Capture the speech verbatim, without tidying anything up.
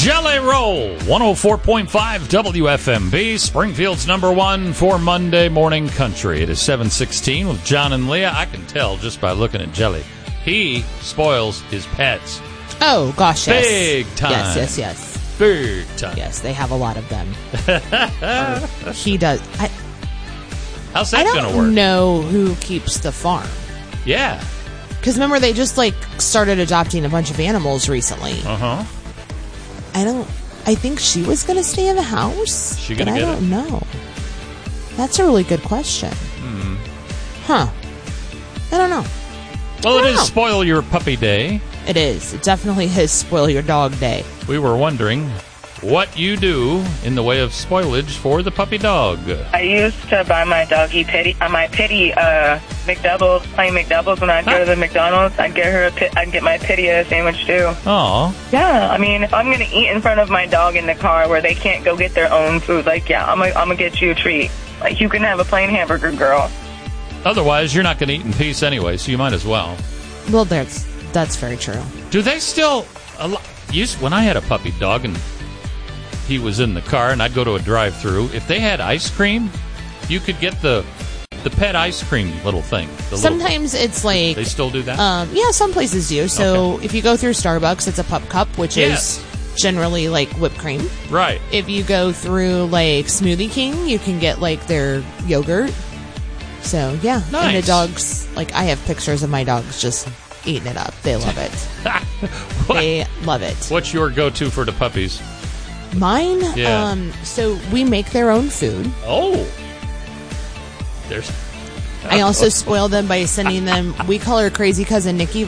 Jelly Roll, one oh four point five W F M B, Springfield's number one for Monday morning country. It is seven sixteen with John and Leah. I can tell just by looking at Jelly. He spoils his pets. Oh, gosh, yes. Big time. Yes, yes, yes. Big time. Yes, they have a lot of them. Or he does. I, How's that I going to don't work? know who keeps the farm. Yeah. Because remember, they just, like, started adopting a bunch of animals recently. Uh-huh. I don't... I think she was going to stay in the house. She going to get it? I don't know. That's a really good question. Hmm. Huh. I don't know. Well, it I is know. Spoil Your Puppy Day. It is. It definitely is Spoil Your Dog Day. We were wondering what you do in the way of spoilage for the puppy dog. I used to buy my doggy pity, uh, my pity uh, McDoubles, plain McDoubles. When I'd go to the McDonald's, I'd get her a pit, I'd get my pity a sandwich too. Aw. Yeah, I mean, if I'm gonna eat in front of my dog in the car where they can't go get their own food, like yeah, I'm gonna, I'm gonna get you a treat. Like you can have a plain hamburger, girl. Otherwise, you're not going to eat in peace anyway, so you might as well. Well, that's, that's very true. Do they still... A lo- used, when I had a puppy dog and he was in the car and I'd go to a drive-thru, if they had ice cream, you could get the the pet ice cream little thing. The Sometimes little, it's like... They still do that? Um, yeah, some places do. So Okay. if you go through Starbucks, it's a pup cup, which Yes. is generally like whipped cream. Right. If you go through like Smoothie King, you can get like their yogurt. So yeah, and the Nice. dogs, like I have pictures of my dogs just eating it up. They love it. What- They love it. What's your go-to for the puppies? Mine, Yeah. um, so we make their own food. Oh. There's... I also spoil them by sending them, we call her Crazy Cousin Nikki,